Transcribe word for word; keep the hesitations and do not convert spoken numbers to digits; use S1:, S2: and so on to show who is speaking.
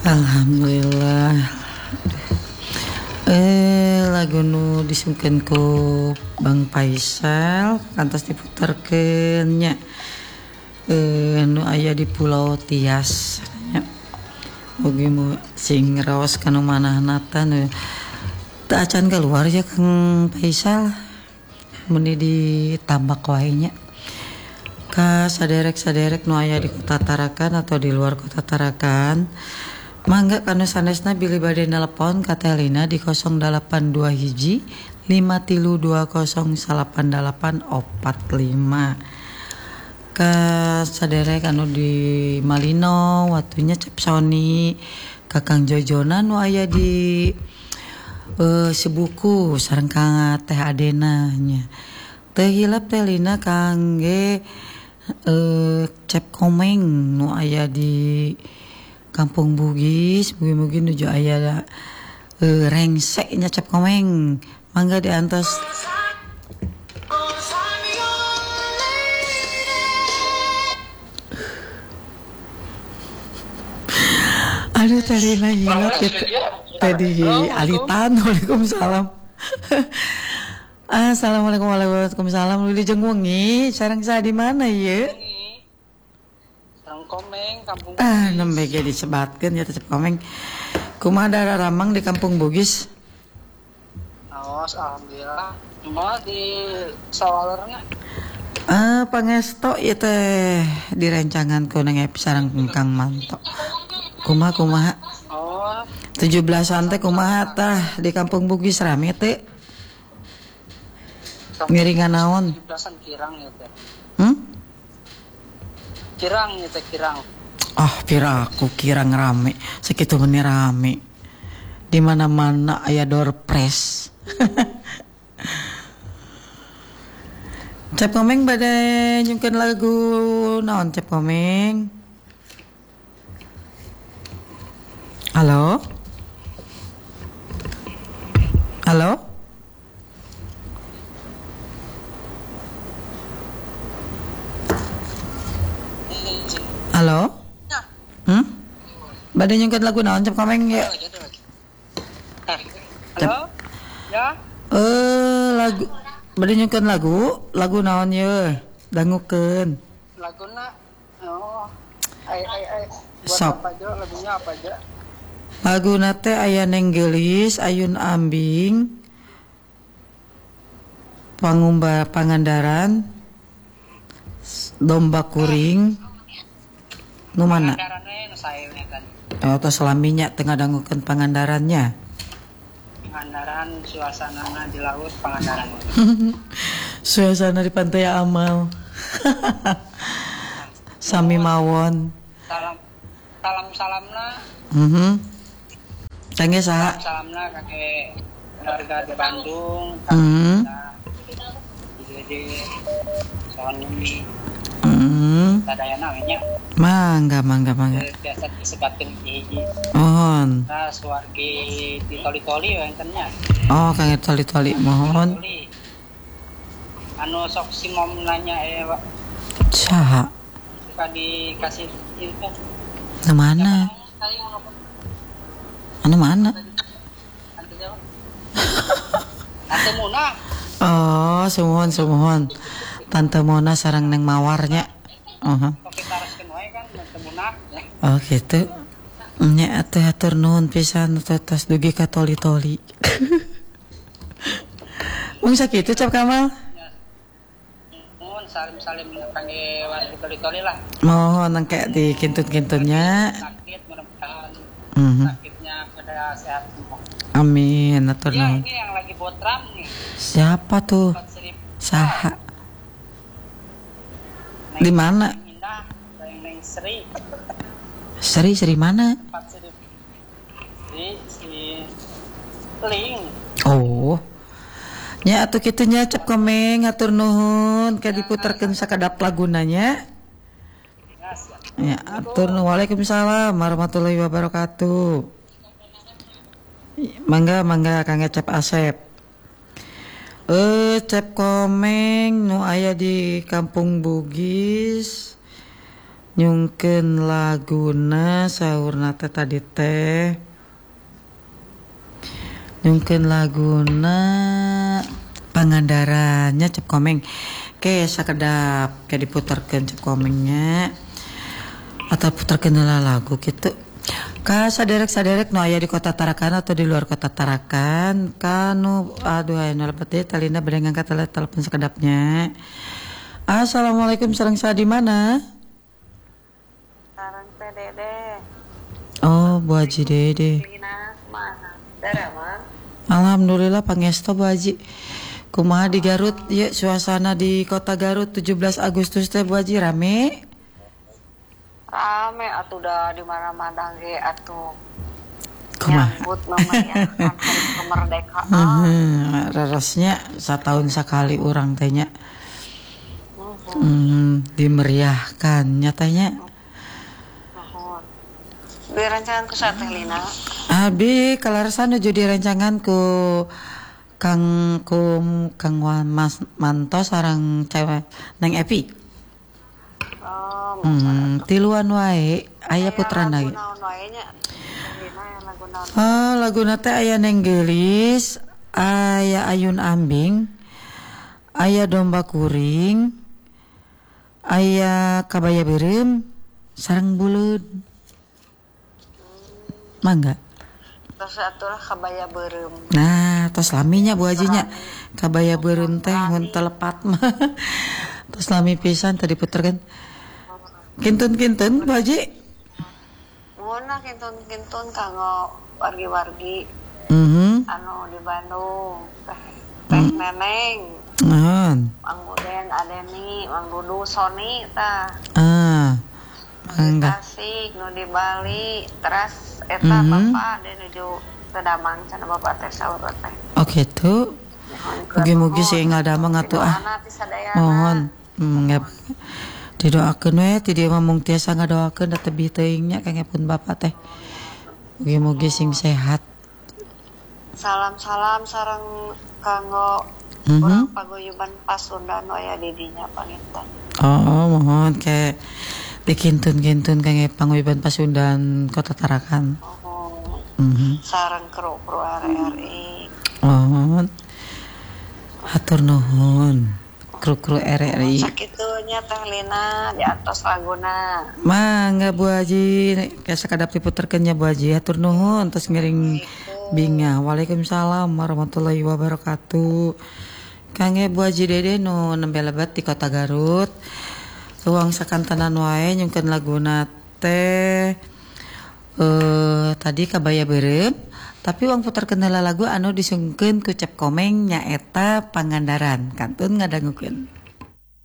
S1: Alhamdulillah. Eh lagu nu disungkeun ku Bang Faisal kantos diputerkeun nya. Eh nu aya di Pulau Tias nya. Oge mu sing raos kanu manahna teh teu acan keluar ya Kang Faisal. Meni ditambak wae nya. Ka saderek-saderek nu aya di Kota Tarakan atau di luar Kota Tarakan. Mangga kanu sanesna bilih bade nelpon ka Telina di nol delapan dua hiji lima tilu dua nol delapan delapan empat lima. Ka saderek anu di Malino watunya Cep Sony, Kakang Jojona nu aya di uh, Sebuku sareng Kang Teh Adena nya. Teu hilap Telina kangge uh, Cep Komeng nu aya di Kampung Bugis, mugi-mugi nuju aya uh, rengsek nya Cep Komeng. Mangga diantos. Aduh tadi na hilap ya tadi alitan. Waalaikumsalam. Assalamualaikum warahmatullahi wabarakatuh. Lili jeung wengi, sareng saha di mana ieu?
S2: Komeng, Kampung Bugis.
S1: Ah, nembe ge disebatkeun ya Cep Komeng. Kumaha daerah Ramang di Kampung Bugis?
S2: Aos, alhamdulillah. Cuma di sawalernya.
S1: Ah, pangesto ieu teh direncangan ku neng sareng Kang Manto. Kumaha kumaha?
S2: Oh.
S1: tujuh belasan teh kumaha tah di Kampung Bugis rame teh? Ngiringan naon?
S2: tujuh belasan kirang ya teh.
S1: Hmm?
S2: Kirang itu kirang.
S1: Ah, pira aku kirang rame. Sekitu menit rame. Di mana-mana aya door press. Cep Komeng bade nyungkeun lagu naon Cep Komeng? Halo? Halo? Halo? Hmm? Bade nyungkeun lagu naon Cep Komeng ya?
S2: Halo? Ya?
S1: Eh lagu bade nyungkeun lagu, lagu naon ye? Dangukeun.
S2: Laguna oh. Ai ai ai. Buat
S1: Sok.
S2: apa aja lagunya apa aja?
S1: Laguna teh aya Neng Gelis, Ayun Ambing, Pangumba Pangandaran, Domba Kuring. Nu mana?
S2: Pangandarannya nu saeuna kan.
S1: Oh, tos selaminya tengah dangukeun pangandarannya.
S2: Pangandaran suasanana di laut Pangandaran.
S1: Suasana di Pantai Amal. Sami mawon.
S2: Salam salam salamna.
S1: Mhm. Tangge saha?
S2: Salamna kake keluarga di Bandung.
S1: Mhm.
S2: Di Sony.
S1: Mhm.
S2: Sadayana we nya.
S1: Mangga mangga mangga.
S2: Biasa disebatkeun hiji.
S1: Mohon.
S2: Nah, suwargi di toli-toli wontennya.
S1: Oh, kang toli-toli mohon.
S2: Anu sok si mom nanya eh Pak.
S1: Saha?
S2: Suka dikasih itu.
S1: Anu mana? Anu mana?
S2: Tante Muna.
S1: Oh, sumuhun sumuhun. Tante Mona sareng Neng Mawarnya. Uh-huh.
S2: Oke taraskeun wae kan Tante Muna.
S1: Oh gitu. Nya atuh hatur nuhun pisan tos dugi ka toli-toli. Mung sakitu Cap Kamal.
S2: Nuhun salim-salim kangge warga toli-toli lah.
S1: Mohon engke di kintun-kintunnya.
S2: Sakit mudah-mudahan
S1: Mhm.
S2: sakitnya pada sehat semua.
S1: Amin atur
S2: Ya,
S1: nuhun.
S2: ini yang lagi botram nih.
S1: Siapa tuh?
S2: empat seribu.
S1: Saha? Di mana?
S2: Indah, yang Neng Sri.
S1: Seri Seri mana?
S2: empat seribu. Sri si Ling.
S1: Oh. Nya atuh kitu nya Cap Komeng atur nuhun ka diputerkeun sakadap lagunanya.
S2: Ya, siap.
S1: Ya, atur nuhun. Waalaikumsalam warahmatullahi wabarakatuh. Mangga mangga Kang Cep Asep. Eh Cep Komeng nu aya di Kampung Bugis nyungkeun laguna saurna teh tadi teh nyungkeun laguna Pangandarannya cep komeng ke sakedap kayak diputarkeun cep komengnya atau putarkeun heula lagu gitu ka saderek-saderek nu aya di kota Tarakan atau di luar kota Tarakan kanu aduh aya nu lepet deui talina bade ngangkat telepon sakedapnya. Assalamualaikum, sareng sa di mana?
S2: Sareng teh Dede.
S1: Oh, Bu Haji Dede.
S2: Lina mana? Daraman.
S1: Alhamdulillah pangesto Bu Haji. Kumaha di Garut ya suasana di kota Garut tujuh belas Agustus teh Bu Haji rame?
S2: Rame atuh da di mana-mana ge atuh.
S1: Kumaha?
S2: Nyambut memeriahkan hari kemerdekaan.
S1: Heeh, rarasnya satahun sakali urang teh nya. Hmm, dimeriahkan nyatanya.
S2: Nuhun. Dirancangan ku sateh Lina.
S1: Abi kalarasan nuju dirancangan ku Kang kum Kang Wan Mas Manto sareng cewek Neng Epi.
S2: Oh,
S1: Hmm, tiluan wae aya putrana ge.
S2: Naon wae nya. Lina yang lagu naon.
S1: Ah, laguna teh aya Neng Gelis, aya Ayun Ambing, aya Domba Kuring, aya Kabaya Beureum, sareng Buleud. Mangga.
S2: Terus atuh kabaya beureum.
S1: Nah, tos laminya Bu Hajinya. Kabaya beureum teh mun telepat mah. Tos lami pisan tadi puterkeun. Kintun-kintun Bu Haji.
S2: Mun kintun-kintun kanggo wargi-wargi
S1: Mhm.
S2: anu di Bandung. Teh teh Neneng,
S1: Naon?
S2: Mang Muden, Adeni, Mang Dudu, Sony tah.
S1: Ah.
S2: Di
S1: Mangga.
S2: Tasik, nu di Bali, teras eta
S1: Mhm.
S2: Bapak ada nuju Tedamang cenah Bapak teh saur teh.
S1: Oh gitu. Mugi-mugi sih ngadamang atuh ah.
S2: Doana ti sadayana.
S1: Mohon. Hmm, ya. Didoakeun we ti dieu mah mung tiasa ngadoakeun da tebih teuing nya kangepun Bapak teh. Mugi-mugi sing sehat.
S2: Salam-salam sareng kanggo
S1: Mhm.
S2: urang paguyuban Pasundan aya di dinya panginten.
S1: Oh, mohon ke dikintun-kintun kangge panguyuban Pasundan Kota Tarakan.
S2: Oh,
S1: Mhm.
S2: sareng kru-kru R R I.
S1: Mohon. Hatur nuhun. Kru-kru R R I.
S2: Sakitunya Teh Lina diantos laguna.
S1: Mangga Bu Haji, kayak sakadap diputerkeun nya Bu Haji. Hatur nuhun tos ngiring binga. Waalaikumsalam warahmatullahi wabarakatuh. Kangge Bu Haji Dede nu nembe lebat di Kota Garut. Ruang sakantenan wae nyungkeun laguna teh eh tadi Kabaya Beureum, tapi uang puterkeun heula lagu anu disungkeun ku Cep Komeng nyaeta Pangandaran. Kantun ngadangukeun.